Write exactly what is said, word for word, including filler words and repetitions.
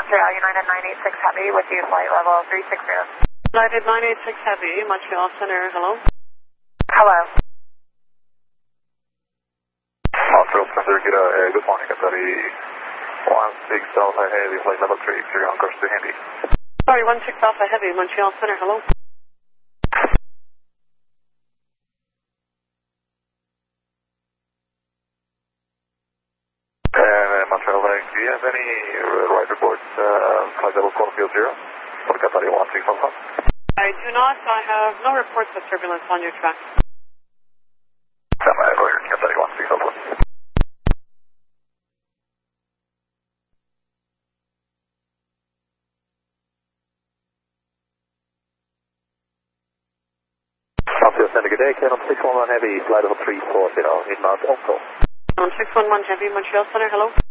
Montreal, United nine eight six Heavy with you, flight level three six zero. United nine eight six Heavy, Montreal Center, hello? Hello. Montreal Center, good, uh, good morning, Qatari one six Alpha Heavy, flight level three, zero on course to Hindi. Sorry, one six Alpha Heavy, Montreal Center, hello? Uh, Montreal, do you have any right reports, uh, flight level four field zero for Qatari one six Alpha? I do not, I have no reports of turbulence on your track. Sam, I go here, Qatari one six Alpha. Montreal Center, good day, Canon six one one Heavy, flight level three four zero, inbound on call. On six one one Heavy, Montreal Center, hello?